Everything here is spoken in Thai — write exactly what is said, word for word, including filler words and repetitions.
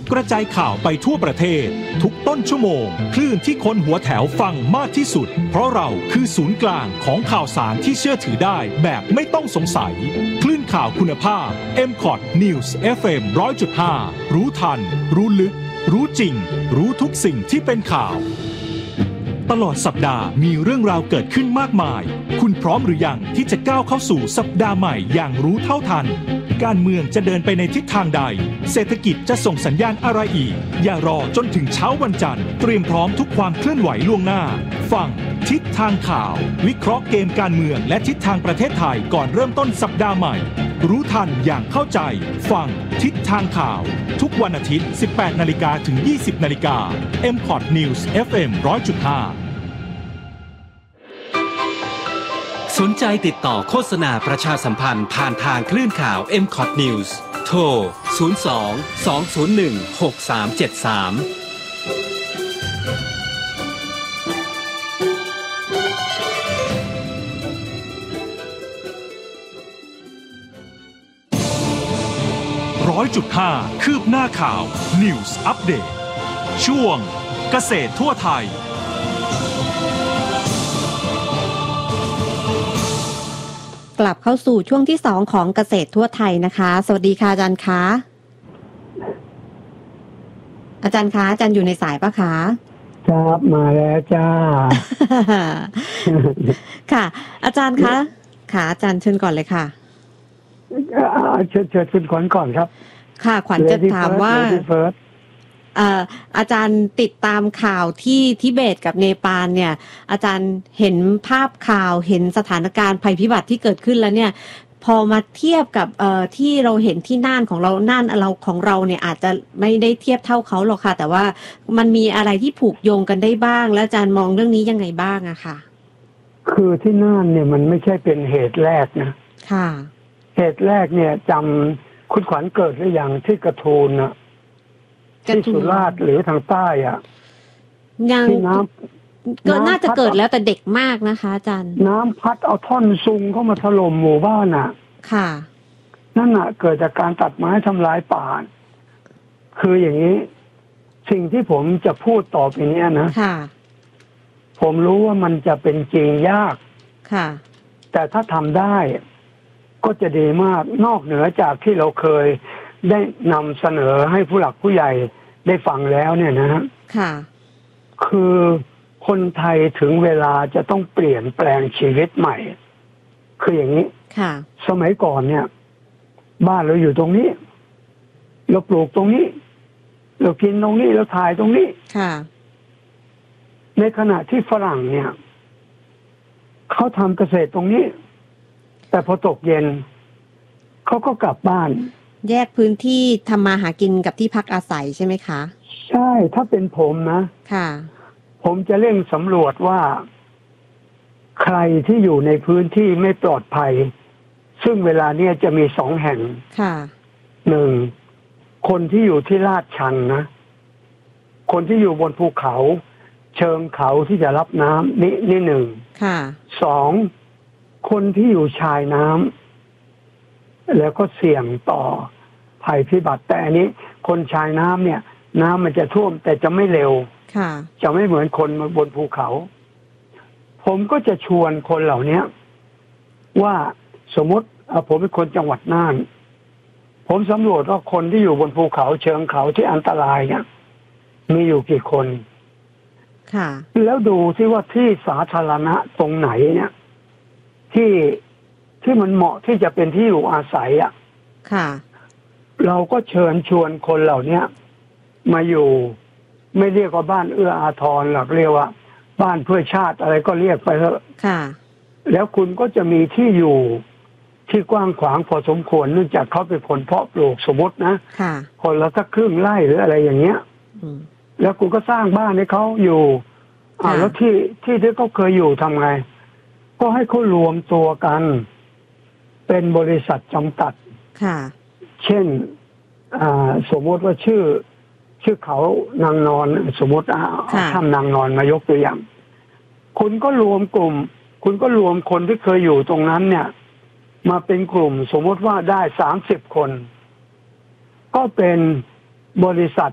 กระจายข่าวไปทั่วประเทศทุกต้นชั่วโมงคลื่นที่คนหัวแถวฟังมากที่สุดเพราะเราคือศูนย์กลางของข่าวสารที่เชื่อถือได้แบบไม่ต้องสงสัยคลื่นข่าวคุณภาพ เอ็ม คอท News เอฟ เอ็ม หนึ่งร้อยจุดห้า รู้ทันรู้ลึกรู้จริงรู้ทุกสิ่งที่เป็นข่าวตลอดสัปดาห์มีเรื่องราวเกิดขึ้นมากมายคุณพร้อมหรือยังที่จะก้าวเข้าสู่สัปดาห์ใหม่อย่างรู้เท่าทันการเมืองจะเดินไปในทิศทางใดเศรษฐกิจจะส่งสัญญาณอะไรอีกอย่ารอจนถึงเช้าวันจันทร์เตรียมพร้อมทุกความเคลื่อนไหวล่วงหน้าฟังทิศทางข่าววิเคราะห์เกมการเมืองและทิศทางประเทศไทยก่อนเริ่มต้นสัปดาห์ใหม่รู้ทันอย่างเข้าใจฟังทิศทางข่าวทุกวันอาทิตย์ สิบแปดนาฬิกา ถึง ยี่สิบนาฬิกา เอ็ม คอท News เอฟ เอ็ม หนึ่งร้อยจุดห้าสนใจติดต่อโฆษณาประชาสัมพันธ์ผ่านทางคลื่นข่าว เอ็ม คอท News โทร ศูนย์ สอง สอง ศูนย์ หนึ่ง หก สาม เจ็ด สามร้อยจุดห้า คืบหน้าข่าว News Update ช่วงเกษตรทั่วไทยกลับเข้าสู่ช่วงที่สองของเกษตรทั่วไทยนะคะสวัสดีค่ะอาจารย์คะอาจารย์คะอาจารย์อยู่ในสายปะคะครับมาแล้วจ้าค่ะอาจารย์คะค่ะอาจารย์เชิญก่อนเลยค่ะเชิญเชิญคุณขวัญก่อนครับค่ะขวัญจะถามว่าอาจารย์ติดตามข่าวที่ทิเบตกับเนปาลเนี่ยอาจารย์เห็นภาพข่าวเห็นสถานการณ์ภัยพิบัติที่เกิดขึ้นแล้วเนี่ยพอมาเทียบกับเอ่อที่เราเห็นที่น่านของเราน่านเราของเราเนี่ยอาจจะไม่ได้เทียบเท่าเขาหรอกค่ะแต่ว่ามันมีอะไรที่ผูกโยงกันได้บ้างแล้วอาจารย์มองเรื่องนี้ยังไงบ้างอะค่ะคือที่น่านเนี่ยมันไม่ใช่เป็นเหตุแรกนะค่ะเหตุแรกเนี่ยจำคุณขวัญเกิดหรือยังที่กระทูลนะที่สุราษฎร์หรือทางใต้อ่ะยังน้ำก็น่าจะเกิดแล้วแต่เด็กมากนะคะอาจารย์น้ำพัดเอาท่อนซุงเข้ามาถล่มหมู่บ้านอ่ะค่ะนั่นอ่ะเกิดจากการตัดไม้ทำลายป่าคืออย่างนี้สิ่งที่ผมจะพูดต่อไปนี้นะค่ะผมรู้ว่ามันจะเป็นจริงยากค่ะแต่ถ้าทำได้ก็จะดีมากนอกเหนือจากที่เราเคยได้นำเสนอให้ผู้หลักผู้ใหญ่ได้ฟังแล้วเนี่ยนะค่ะคือคนไทยถึงเวลาจะต้องเปลี่ยนแปลงชีวิตใหม่คืออย่างนี้ค่ะสมัยก่อนเนี่ยบ้านเราอยู่ตรงนี้เราปลูกตรงนี้เรากินตรงนี้เราถ่ายตรงนี้ค่ะในขณะที่ฝรั่งเนี่ยเขาทำเกษตรตรงนี้แต่พอตกเย็นเขาก็กลับบ้านแยกพื้นที่ทำมาหากินกับที่พักอาศัยใช่ไหมคะใช่ถ้าเป็นผมนะค่ะผมจะเร่งสำรวจว่าใครที่อยู่ในพื้นที่ไม่ปลอดภัยซึ่งเวลาเนี้ยจะมีสองแห่งค่ะหนึ่งคนที่อยู่ที่ลาดชันนะคนที่อยู่บนภูเขาเชิงเขาที่จะรับน้ำนี่นี่หนึ่งค่ะสองคนที่อยู่ชายน้ำแล้วก็เสี่ยงต่อภัยพิบัติแต่อันนี้คนชายน้ำเนี่ยน้ำมันจะท่วมแต่จะไม่เร็วค่ะจะไม่เหมือนคนบนภูเขาผมก็จะชวนคนเหล่านี้ว่าสมมติผมเป็นคนจังหวัดน่านผมสำรวจว่าคนที่อยู่บนภูเขาเชิงเขาที่อันตรายเนี่ยมีอยู่กี่คนค่ะแล้วดูที่ว่าที่สาธารณะตรงไหนเนี่ยที่ที่มันเหมาะที่จะเป็นที่อยู่อาศัยอ่ะค่ะเราก็เชิญชวนคนเหล่านี้มาอยู่ไม่เรียกว่าบ้านเอื้ออาทรหรอกเรียกว่าบ้านเพื่อชาติอะไรก็เรียกไปเถอะค่ะแล้วคุณก็จะมีที่อยู่ที่กว้างขวางพอสมควรเนื่องจากเขาเป็นคนเพาะปลูกสมมตินะค่ะคนละสักครึ่งไร่หรืออะไรอย่างเงี้ยแล้วคุณก็สร้างบ้านให้เขาอยู่อ่าแล้วที่ที่ที่เขาเคยอยู่ทำไงก็ให้เขารวมตัวกันเป็นบริษัทจำกัดค่ะเช่นอ่าสมมติว่าชื่อชื่อเขานางนอนสมมติเอาถ้ำนางนอนมายกตัวอย่างคุณก็รวมกลุ่มคุณก็รวมคนที่เคยอยู่ตรงนั้นเนี่ยมาเป็นกลุ่มสมมติว่าได้สามสิบคนก็เป็นบริษัท